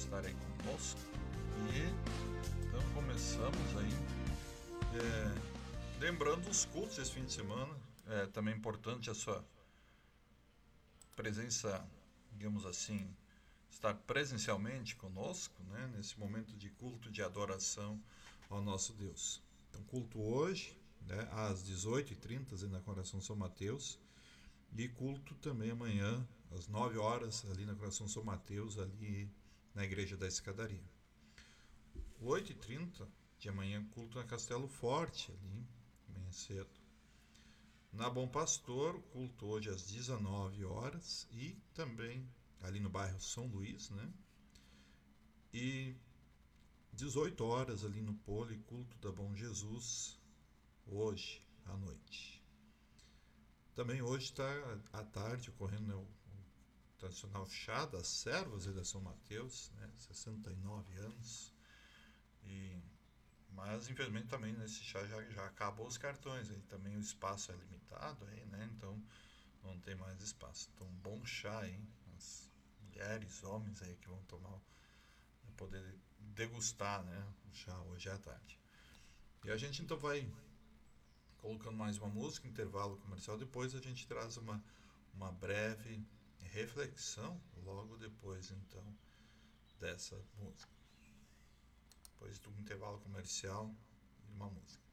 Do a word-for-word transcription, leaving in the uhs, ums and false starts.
estarem conosco. E então começamos aí, é, lembrando os cultos esse fim de semana. É também importante a sua presença, digamos assim, estar presencialmente conosco, né, nesse momento de culto de adoração ao nosso Deus. Então, culto hoje, né, às dezoito e trinta, na Coração São Mateus, e culto também amanhã, às nove horas, ali na Coração São Mateus, ali na Igreja da Escadaria. oito e trinta de amanhã, culto na Castelo Forte, ali, amanhã cedo. Na Bom Pastor, culto hoje às dezenove horas, e também ali no bairro São Luís, né? E dezoito horas ali no Poli, culto da Bom Jesus, hoje à noite. Também hoje está à tarde ocorrendo, né, o, o tradicional chá das servas da São Mateus, né, sessenta e nove anos. E, mas infelizmente também nesse chá já, já acabou os cartões, aí também o espaço é limitado, aí, né, então não tem mais espaço. Então, um bom chá aí, as mulheres, homens aí que vão tomar, poder degustar, né, o chá hoje à tarde. E a gente então vai colocando mais uma música, intervalo comercial, depois a gente traz uma, uma breve reflexão logo depois então dessa música. Depois do intervalo comercial e uma música.